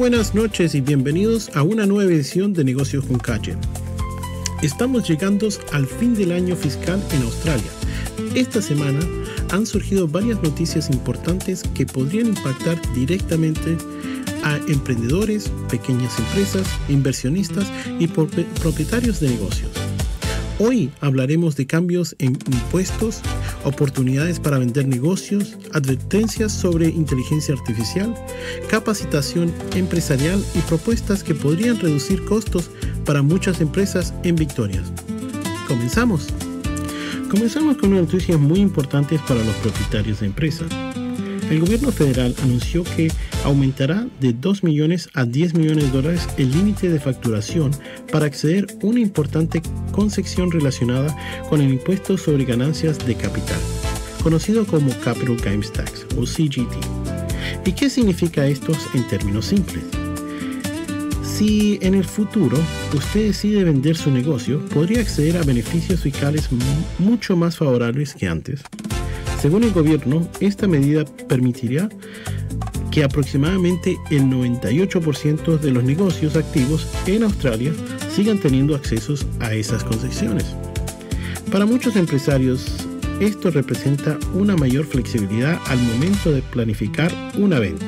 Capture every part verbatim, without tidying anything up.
buenas noches y bienvenidos a una nueva edición de Negocios con Calle. Estamos llegando al fin del año fiscal en Australia. Esta semana han surgido varias noticias importantes que podrían impactar directamente a emprendedores, pequeñas empresas, inversionistas y propietarios de negocios. Hoy hablaremos de cambios en impuestos, oportunidades para vender negocios, advertencias sobre inteligencia artificial, capacitación empresarial y propuestas que podrían reducir costos para muchas empresas en Victoria. Comenzamos. Comenzamos con unas noticias muy importantes para los propietarios de empresas. El gobierno federal anunció que aumentará de dos millones a diez millones de dólares el límite de facturación para acceder a una importante concesión relacionada con el impuesto sobre ganancias de capital, conocido como Capital Gains Tax o C G T. ¿Y qué significa esto en términos simples? Si en el futuro usted decide vender su negocio, podría acceder a beneficios fiscales m- mucho más favorables que antes. Según el gobierno, esta medida permitirá que aproximadamente el noventa y ocho por ciento de los negocios activos en Australia sigan teniendo acceso a esas concesiones. Para muchos empresarios, esto representa una mayor flexibilidad al momento de planificar una venta,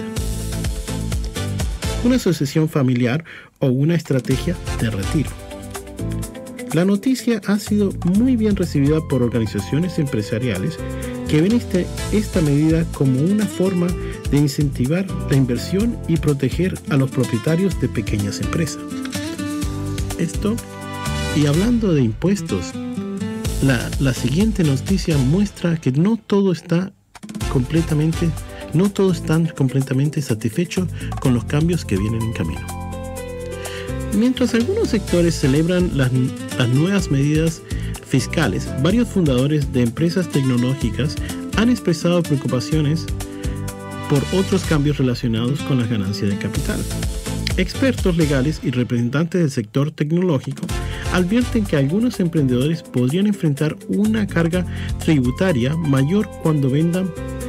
una sucesión familiar o una estrategia de retiro. La noticia ha sido muy bien recibida por organizaciones empresariales que ven este, esta medida como una forma de incentivar la inversión y proteger a los propietarios de pequeñas empresas. Esto, y hablando de impuestos, la, la siguiente noticia muestra que no todo está completamente, no todos están completamente satisfechos con los cambios que vienen en camino. Mientras algunos sectores celebran las, las nuevas medidas fiscales, varios fundadores de empresas tecnológicas han expresado preocupaciones por otros cambios relacionados con las ganancias de capital. Expertos legales y representantes del sector tecnológico advierten que algunos emprendedores podrían enfrentar una carga tributaria mayor cuando vendan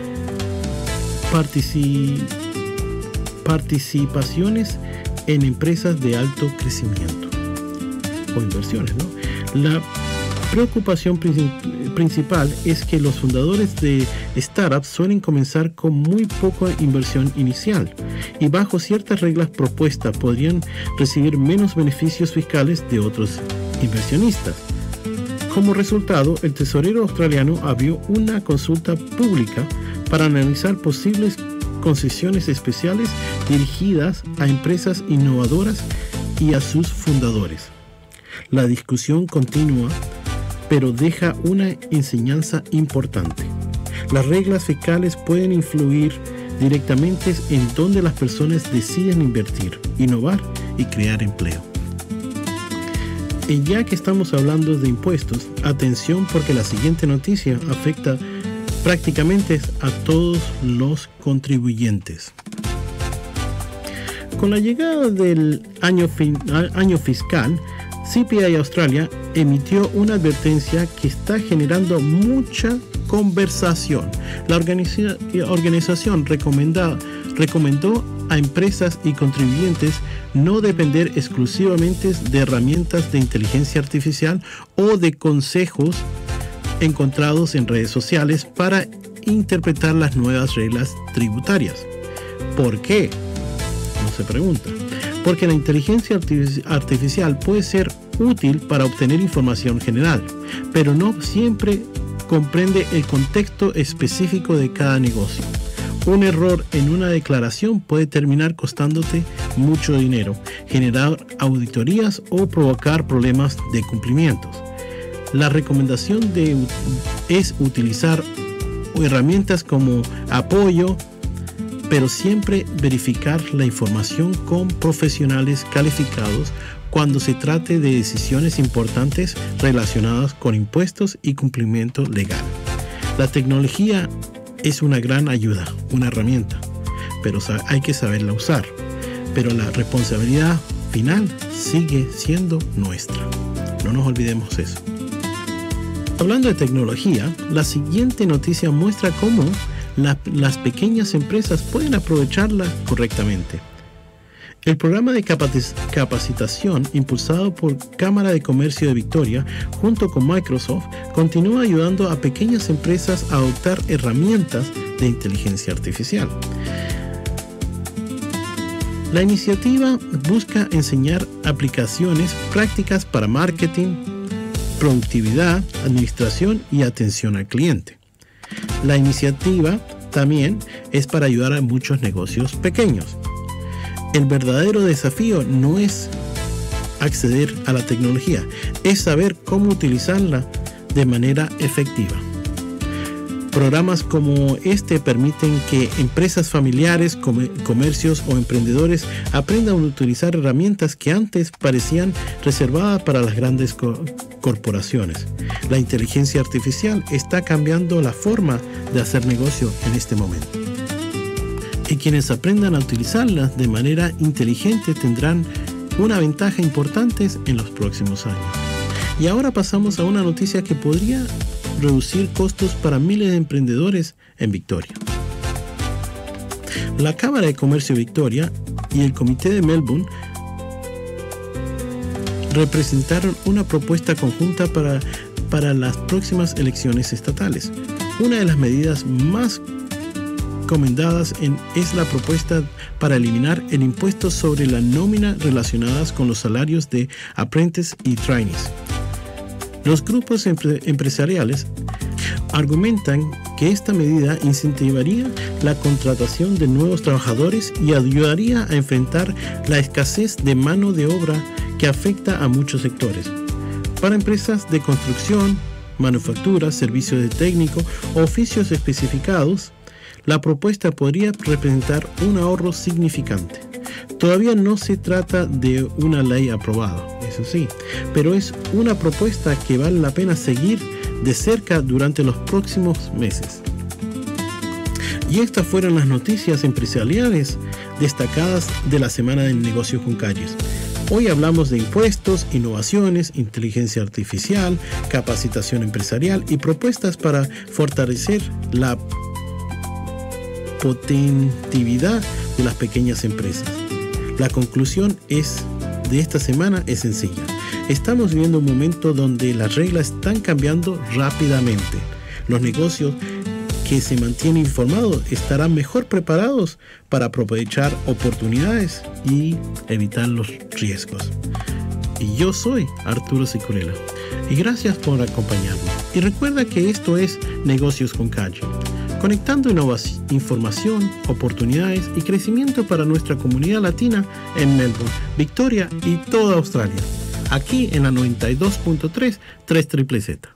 partici- participaciones en empresas de alto crecimiento o inversiones, ¿no? La preocupación principal es que los fundadores de startups suelen comenzar con muy poca inversión inicial y bajo ciertas reglas propuestas podrían recibir menos beneficios fiscales de otros inversionistas. Como resultado, el tesorero australiano abrió una consulta pública para analizar posibles concesiones especiales dirigidas a empresas innovadoras y a sus fundadores. La discusión continúa, pero deja una enseñanza importante. Las reglas fiscales pueden influir directamente en dónde las personas deciden invertir, innovar y crear empleo. Y ya que estamos hablando de impuestos, atención porque la siguiente noticia afecta prácticamente a todos los contribuyentes. Con la llegada del año, fin, año fiscal, C P I Australia emitió una advertencia que está generando mucha conversación. La organiza- organización recomenda, recomendó a empresas y contribuyentes no depender exclusivamente de herramientas de inteligencia artificial o de consejos encontrados en redes sociales para interpretar las nuevas reglas tributarias. ¿Por qué? No se pregunta. Porque la inteligencia artificial puede ser útil para obtener información general, pero no siempre comprende el contexto específico de cada negocio. Un error en una declaración puede terminar costándote mucho dinero, generar auditorías o provocar problemas de cumplimientos. La recomendación de, es utilizar herramientas como apoyo, pero siempre verificar la información con profesionales calificados cuando se trate de decisiones importantes relacionadas con impuestos y cumplimiento legal. La tecnología es una gran ayuda, una herramienta, pero hay que saberla usar. Pero la responsabilidad final sigue siendo nuestra. No nos olvidemos eso. Hablando de tecnología, la siguiente noticia muestra cómo la, las pequeñas empresas pueden aprovecharla correctamente. El programa de capacitación impulsado por Cámara de Comercio de Victoria junto con Microsoft continúa ayudando a pequeñas empresas a adoptar herramientas de inteligencia artificial. La iniciativa busca enseñar aplicaciones prácticas para marketing, productividad, administración y atención al cliente. La iniciativa también es para ayudar a muchos negocios pequeños. El verdadero desafío no es acceder a la tecnología, es saber cómo utilizarla de manera efectiva. Programas como este permiten que empresas familiares, comercios o emprendedores aprendan a utilizar herramientas que antes parecían reservadas para las grandes co- corporaciones. La inteligencia artificial está cambiando la forma de hacer negocio en este momento. Y quienes aprendan a utilizarlas de manera inteligente tendrán una ventaja importante en los próximos años. Y ahora pasamos a una noticia que podría reducir costos para miles de emprendedores en Victoria. La Cámara de Comercio de Victoria y el Comité de Melbourne representaron una propuesta conjunta para, para las próximas elecciones estatales. Una de las medidas más recomendadas en, es la propuesta para eliminar el impuesto sobre la nómina relacionadas con los salarios de apprentices y trainees. Los grupos empre- empresariales argumentan que esta medida incentivaría la contratación de nuevos trabajadores y ayudaría a enfrentar la escasez de mano de obra que afecta a muchos sectores. Para empresas de construcción, manufactura, servicios de técnico o oficios especificados, la propuesta podría representar un ahorro significante. Todavía no se trata de una ley aprobada, eso sí, pero es una propuesta que vale la pena seguir de cerca durante los próximos meses. Y estas fueron las noticias empresariales destacadas de la semana del Negocios con Calles. Hoy hablamos de impuestos, innovaciones, inteligencia artificial, capacitación empresarial y propuestas para fortalecer la potentividad de las pequeñas empresas. La conclusión es, de esta semana es sencilla. Estamos viviendo un momento donde las reglas están cambiando rápidamente. Los negocios que se mantienen informados estarán mejor preparados para aprovechar oportunidades y evitar los riesgos. Y yo soy Arturo Sicurela. Y gracias por acompañarnos. Y recuerda que esto es Negocios con Calle, conectando innovación, información, oportunidades y crecimiento para nuestra comunidad latina en Melbourne, Victoria y toda Australia. Aquí en la noventa y dos punto tres, tres triple Z.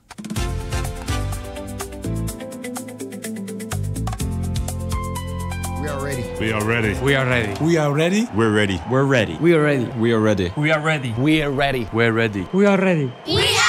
We are ready. We are ready. We are ready. We are ready. We're ready. We're ready. We are ready. We are ready. We are ready. We are ready. We are ready. We are ready. We are ready. We